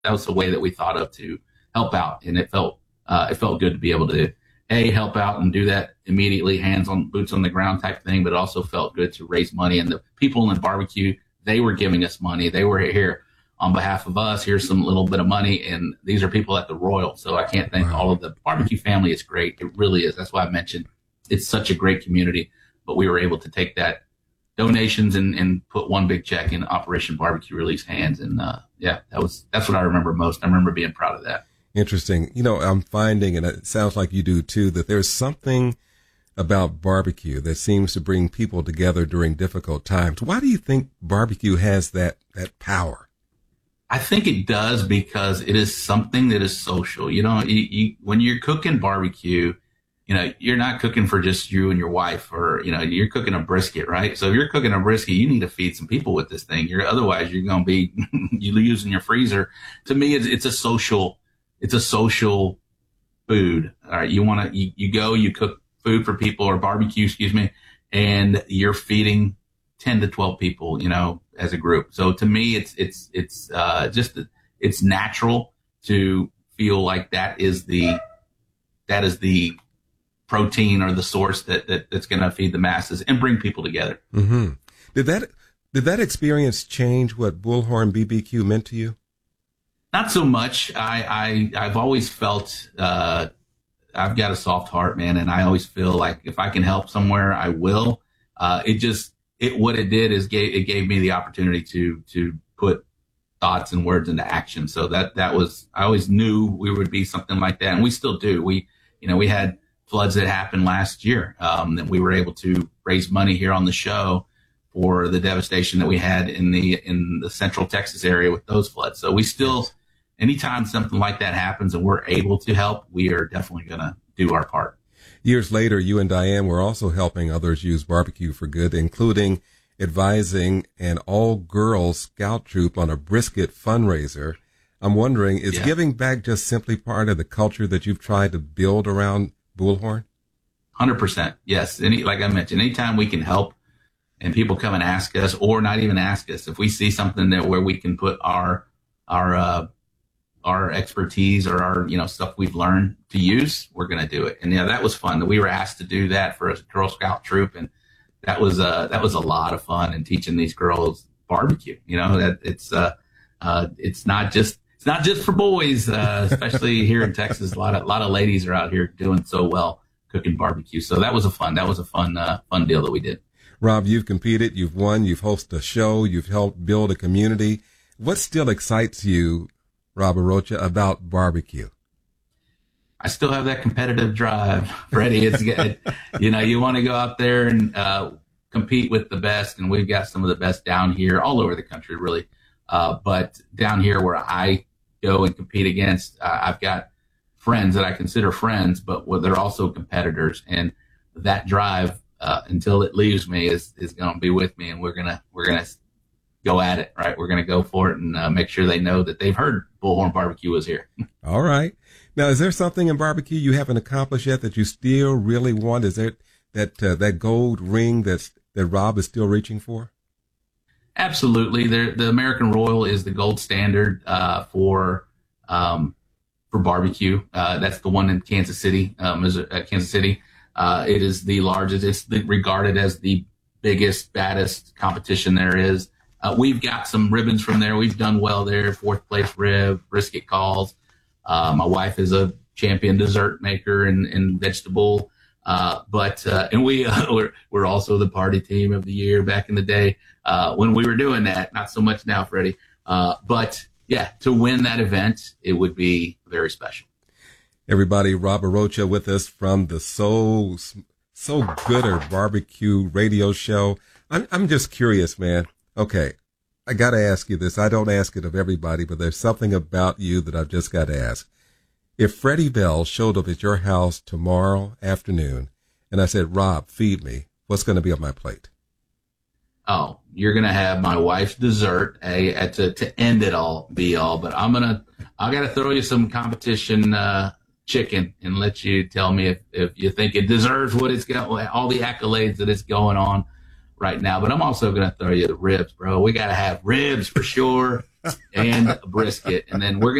that was the way that we thought of to help out. And it felt good to be able to help out and do that immediately, hands on, boots on the ground type thing. But it also felt good to raise money. And the people in the barbecue, they were giving us money. They were here on behalf of us. Here's some little bit of money. And these are people at the Royal. So I can't thank all of the barbecue family. It's great. It really is. That's why I mentioned it's such a great community. But we were able to take that donations and put one big check in Operation Barbecue Relief's hands. And that's what I remember most. I remember being proud of that. Interesting. I'm finding, and it sounds like you do too, that there's something about barbecue that seems to bring people together during difficult times. Why do you think barbecue has that power? I think it does because it is something that is social. When you're cooking barbecue, you're not cooking for just you and your wife, or, you're cooking a brisket, right? So if you're cooking a brisket, you need to feed some people with this thing. Otherwise you're going to be using your freezer. To me, it's a social food. All right. You cook food for people, or barbecue, and you're feeding 10 to 12 people, as a group. So to me, it's natural to feel like that is the protein or the source that's going to feed the masses and bring people together. Mm-hmm. Did that experience change what Bullhorn BBQ meant to you? Not so much. I've always felt, I've got a soft heart, man. And I always feel like if I can help somewhere, I will. What it did is it gave me the opportunity to put thoughts and words into action. So that was, I always knew we would be something like that. And we still do. We had floods that happened last year, that we were able to raise money here on the show for the devastation that we had in the Central Texas area with those floods. So we still, anytime something like that happens and we're able to help, we are definitely going to do our part. Years later, you and Diane were also helping others use barbecue for good, including advising an all-girls scout troop on a brisket fundraiser. I'm wondering, is giving back just simply part of the culture that you've tried to build around Bullhorn? 100%. Yes. Like I mentioned, anytime we can help and people come and ask us, or not even ask us, if we see something where we can put our expertise or our, stuff we've learned to use, we're going to do it. And that was fun. We were asked to do that for a Girl Scout troop. And that was a lot of fun, and teaching these girls barbecue, that it's not just for boys, especially here in Texas. A lot of ladies are out here doing so well cooking barbecue. So that was a fun deal that we did. Rob, you've competed, you've won, you've hosted a show, you've helped build a community. What still excites you, Rob Arocha, about barbecue? I still have that competitive drive, Freddie. It's good. You want to go out there and compete with the best, and we've got some of the best down here, all over the country, really. But down here where I go and compete against, I've got friends that I consider friends, but they're also competitors, and that drive until it leaves me is going to be with me, and we're gonna go at it, right? We're gonna go for it and make sure they know that they've heard Bullhorn Barbecue was here. All right. Now, is there something in barbecue you haven't accomplished yet that you still really want? Is there that gold ring that Rob is still reaching for? Absolutely. The American Royal is the gold standard for barbecue. That's the one in Kansas City, Kansas City. It is the largest. It's regarded as the biggest, baddest competition there is. We've got some ribbons from there. We've done well there. 4th place rib, brisket calls. My wife is a champion dessert maker and vegetable. And we're also the party team of the year back in the day, when we were doing that. Not so much now, Freddie. But yeah, to win that event, it would be very special. Everybody, Rob Arocha with us from the So Gooder Barbecue Radio Show. I'm just curious, man. Okay, I got to ask you this. I don't ask it of everybody, but there's something about you that I've just got to ask. If Freddie Bell showed up at your house tomorrow afternoon and I said, Rob, feed me, what's going to be on my plate? Oh, you're going to have my wife's dessert to end it all, be all. But I got to throw you some competition chicken and let you tell me if you think it deserves what it's got, all the accolades that it's going on right now. But I'm also going to throw you the ribs, bro. We got to have ribs for sure. and brisket, and then we're